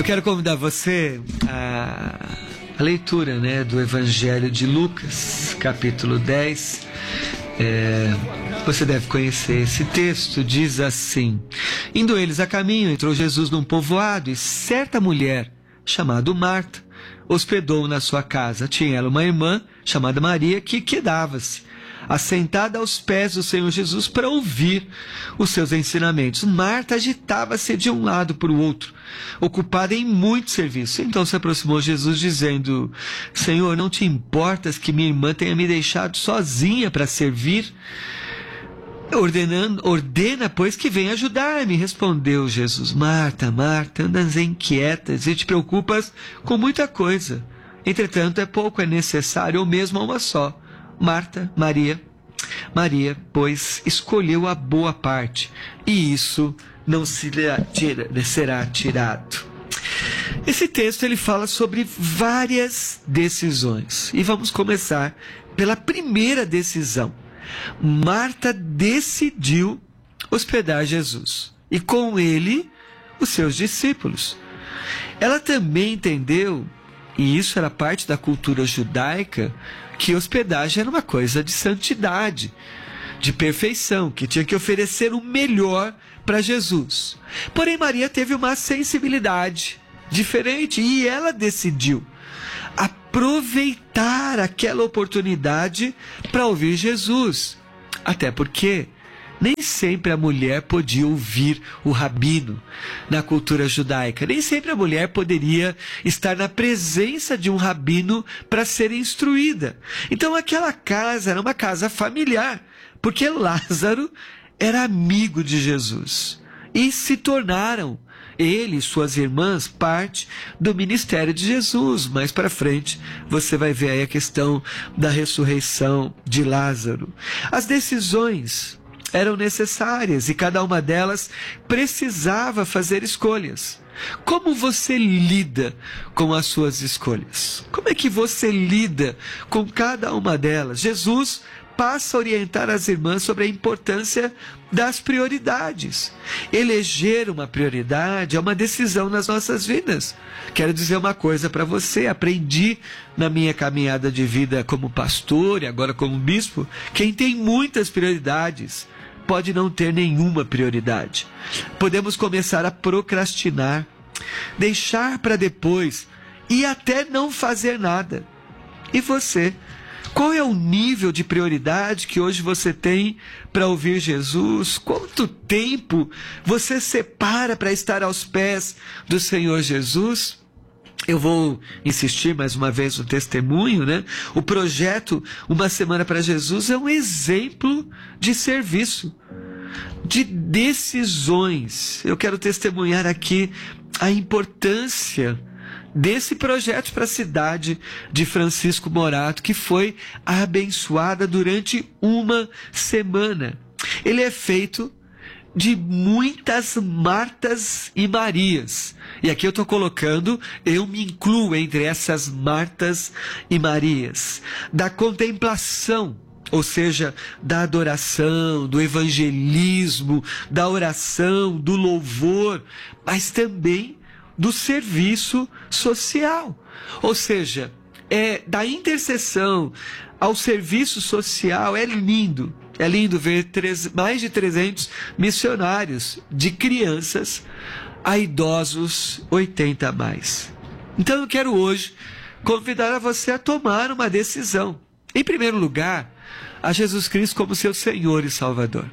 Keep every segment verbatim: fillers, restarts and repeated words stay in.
quero convidar você a, a leitura, né, do Evangelho de Lucas, capítulo dez. É, você deve conhecer esse texto. Diz assim: indo eles a caminho, entrou Jesus num povoado, e certa mulher, chamada Marta, hospedou na sua casa. Tinha ela uma irmã, chamada Maria, que quedava-se assentada aos pés do Senhor Jesus para ouvir os seus ensinamentos. Marta agitava-se de um lado para o outro, ocupada em muito serviço. Então se aproximou Jesus, dizendo: Senhor, não te importas que minha irmã tenha me deixado sozinha para servir? Ordenando, ordena, pois, que venha ajudar-me. Respondeu Jesus: Marta, Marta, andas inquietas e te preocupas com muita coisa. Entretanto, é pouco é necessário, ou mesmo uma só. Marta, Maria, Maria, pois, escolheu a boa parte, e isso não se tira, será tirado. Esse texto ele fala sobre várias decisões, e vamos começar pela primeira decisão. Marta decidiu hospedar Jesus, e com ele os seus discípulos. Ela também entendeu, e isso era parte da cultura judaica, que hospedagem era uma coisa de santidade, de perfeição, que tinha que oferecer o melhor para Jesus. Porém, Maria teve uma sensibilidade diferente e ela decidiu aproveitar aquela oportunidade para ouvir Jesus. Até porque nem sempre a mulher podia ouvir o rabino na cultura judaica. Nem sempre a mulher poderia estar na presença de um rabino para ser instruída. Então aquela casa era uma casa familiar, porque Lázaro era amigo de Jesus. E se tornaram, ele e suas irmãs, parte do ministério de Jesus. Mais para frente você vai ver aí a questão da ressurreição de Lázaro. As decisões eram necessárias e cada uma delas precisava fazer escolhas. Como você lida com as suas escolhas? Como é que você lida com cada uma delas? Jesus passa a orientar as irmãs sobre a importância das prioridades. Eleger uma prioridade é uma decisão nas nossas vidas. Quero dizer uma coisa para você: aprendi na minha caminhada de vida como pastor e agora como bispo, quem tem muitas prioridades pode não ter nenhuma prioridade. Podemos começar a procrastinar, deixar para depois e até não fazer nada. E você? Qual é o nível de prioridade que hoje você tem para ouvir Jesus? Quanto tempo você separa para estar aos pés do Senhor Jesus? Eu vou insistir mais uma vez no testemunho, né? O projeto Uma Semana para Jesus é um exemplo de serviço, de decisões. Eu quero testemunhar aqui a importância desse projeto para a cidade de Francisco Morato, que foi abençoada durante uma semana. Ele é feito de muitas Martas e Marias. E aqui eu estou colocando, eu me incluo entre essas Martas e Marias. Da contemplação, ou seja, da adoração, do evangelismo, da oração, do louvor, mas também do serviço social. Ou seja, é da intercessão ao serviço social. É lindo. É lindo ver três, mais de trezentos missionários, de crianças a idosos oitenta a mais. Então eu quero hoje convidar a você a tomar uma decisão. Em primeiro lugar, a Jesus Cristo como seu Senhor e Salvador.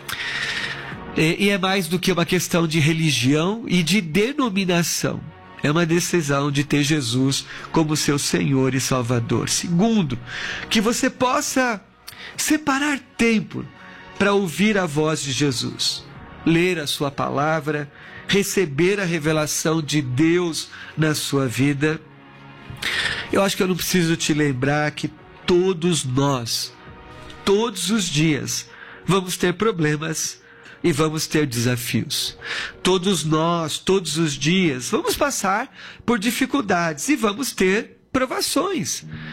E, e é mais do que uma questão de religião e de denominação. É uma decisão de ter Jesus como seu Senhor e Salvador. Segundo, que você possa separar tempo para ouvir a voz de Jesus, ler a sua palavra, receber a revelação de Deus na sua vida. Eu acho que eu não preciso te lembrar que todos nós, todos os dias, vamos ter problemas e vamos ter desafios. Todos nós, todos os dias, vamos passar por dificuldades e vamos ter provações.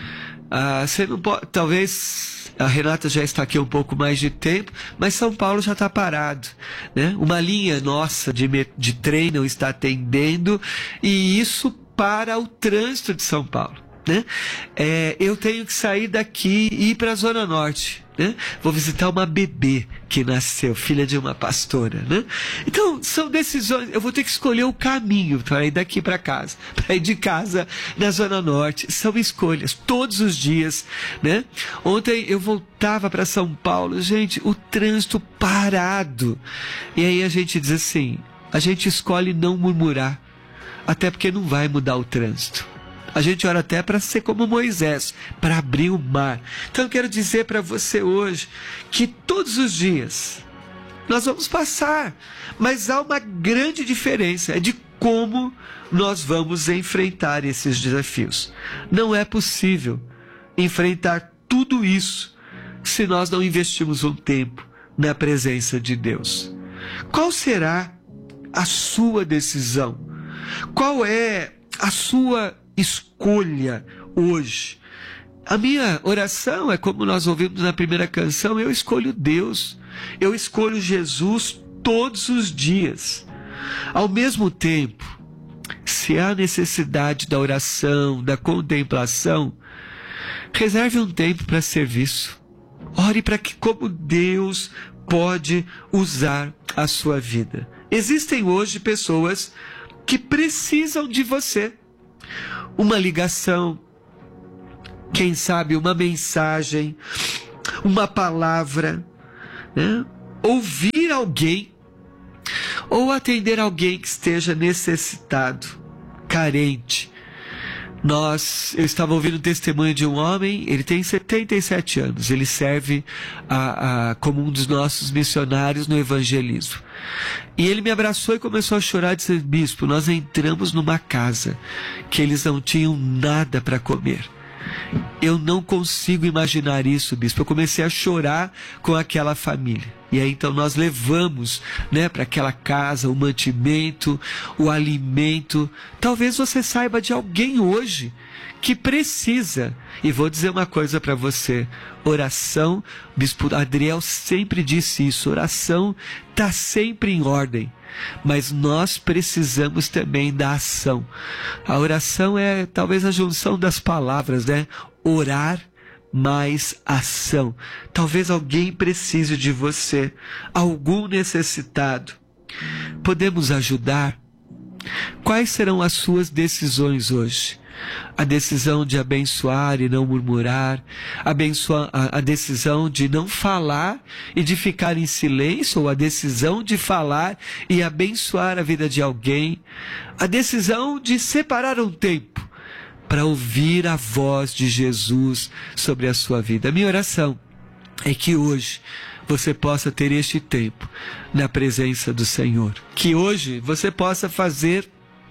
Ah, você não pode, talvez a Renata já está aqui um pouco mais de tempo, mas São Paulo já está parado, né? Uma linha nossa de, de trem não está atendendo, e isso para o trânsito de São Paulo, né? É, eu tenho que sair daqui e ir para a Zona Norte, né? Vou visitar uma bebê que nasceu, filha de uma pastora, né? Então, são decisões, eu vou ter que escolher o caminho para ir daqui para casa, para ir de casa na Zona Norte. São escolhas todos os dias, né? Ontem eu voltava para São Paulo, gente, o trânsito parado. E aí a gente diz assim, a gente escolhe não murmurar, até porque não vai mudar o trânsito. A gente ora até para ser como Moisés, para abrir o mar. Então eu quero dizer para você hoje que todos os dias nós vamos passar, mas há uma grande diferença, é de como nós vamos enfrentar esses desafios. Não é possível enfrentar tudo isso se nós não investirmos um tempo na presença de Deus. Qual será a sua decisão? Qual é a sua escolha hoje? A minha oração é como nós ouvimos na primeira canção, eu escolho Deus, eu escolho Jesus todos os dias. Ao mesmo tempo, se há necessidade da oração, da contemplação, reserve um tempo para serviço. Ore para que como Deus pode usar a sua vida. Existem hoje pessoas que precisam de você. Uma ligação, quem sabe uma mensagem, uma palavra, né? Ouvir alguém, ou atender alguém que esteja necessitado, carente. Nós, eu estava ouvindo o testemunho de um homem, ele tem setenta e sete anos, ele serve a, a, como um dos nossos missionários no evangelismo. E ele me abraçou e começou a chorar e disse, bispo, nós entramos numa casa que eles não tinham nada para comer. Eu não consigo imaginar isso, bispo. Eu comecei a chorar com aquela família. E aí então nós levamos, né, para aquela casa o mantimento, o alimento. Talvez você saiba de alguém hoje que precisa. E vou dizer uma coisa para você. Oração, bispo Adriel sempre disse isso, oração está sempre em ordem. Mas nós precisamos também da ação. A oração é talvez a junção das palavras, né? Orar mais ação. Talvez alguém precise de você, algum necessitado. Podemos ajudar? Quais serão as suas decisões hoje? A decisão de abençoar e não murmurar, abençoar, a, a decisão de não falar e de ficar em silêncio, ou a decisão de falar e abençoar a vida de alguém, a decisão de separar um tempo para ouvir a voz de Jesus sobre a sua vida. A minha oração é que hoje você possa ter este tempo na presença do Senhor, que hoje você possa fazer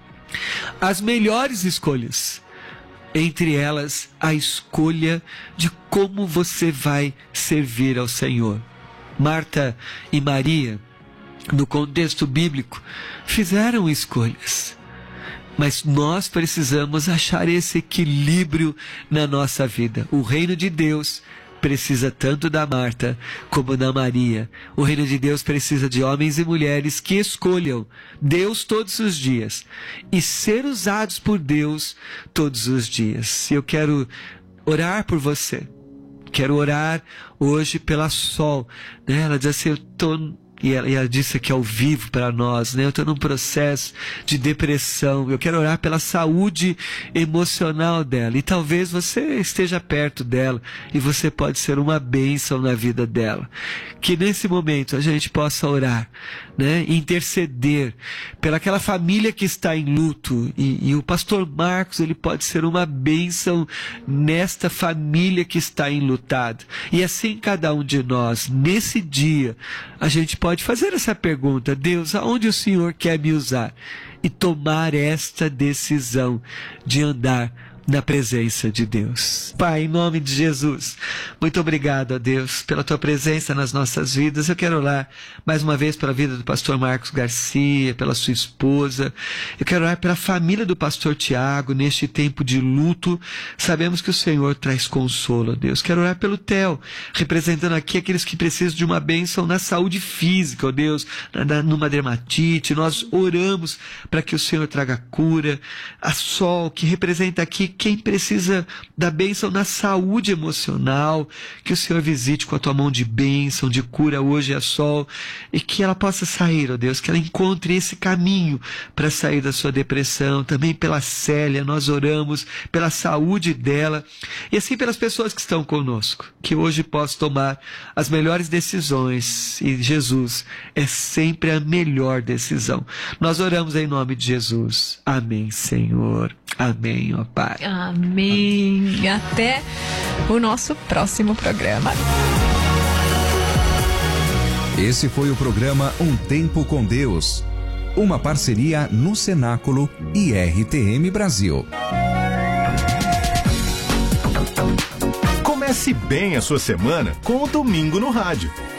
as melhores escolhas, entre elas a escolha de como você vai servir ao Senhor. Marta e Maria, no contexto bíblico, fizeram escolhas, mas nós precisamos achar esse equilíbrio na nossa vida. O reino de Deus precisa tanto da Marta como da Maria. O reino de Deus precisa de homens e mulheres que escolham Deus todos os dias e ser usados por Deus todos os dias. Eu quero orar por você. Quero orar hoje pela Sol. Né? Ela diz assim, eu estou... E ela, e ela disse aqui ao vivo para nós, né? Eu estou num processo de depressão, eu quero orar pela saúde emocional dela. E talvez você esteja perto dela e você pode ser uma bênção na vida dela. Que nesse momento a gente possa orar, né? Interceder pelaquela família que está em luto. E, e o pastor Marcos, ele pode ser uma bênção nesta família que está enlutada. E assim cada um de nós, nesse dia, a gente pode Pode fazer essa pergunta, Deus, aonde o Senhor quer me usar? E tomar esta decisão de andar na presença de Deus. Pai, em nome de Jesus, muito obrigado a Deus pela tua presença nas nossas vidas. Eu quero orar mais uma vez pela vida do pastor Marcos Garcia, pela sua esposa. Eu quero orar pela família do pastor Tiago neste tempo de luto. Sabemos que o Senhor traz consolo, Deus. Quero orar pelo Theo, representando aqui aqueles que precisam de uma bênção na saúde física, ó Deus, na, na, numa dermatite. Nós oramos para que o Senhor traga cura. A Sol, que representa aqui quem precisa da bênção na saúde emocional, que o Senhor visite com a tua mão de bênção, de cura hoje a Sol, e que ela possa sair, ó Deus, que ela encontre esse caminho para sair da sua depressão. Também pela Célia, nós oramos pela saúde dela, e assim pelas pessoas que estão conosco, que hoje possam tomar as melhores decisões, e Jesus é sempre a melhor decisão. Nós oramos em nome de Jesus. Amém, Senhor. Amém, ó Pai. Amém. Amém. Até o nosso próximo programa. Esse foi o programa Um Tempo com Deus, uma parceria no Cenáculo e R T M Brasil. Comece bem a sua semana com o Domingo no Rádio.